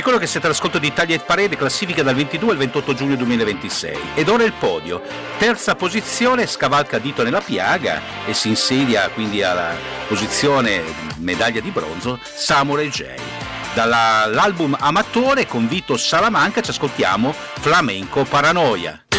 Singolo che siete all'ascolto di Italia Hit Parade, classifica dal 22 al 28 giugno 2026. Ed ora il podio. Terza posizione, scavalca dito nella piaga e si insedia quindi alla posizione medaglia di bronzo, Samurai J. Dall'album Amatore con Vito Salamanca ci ascoltiamo Flamenco Paranoia.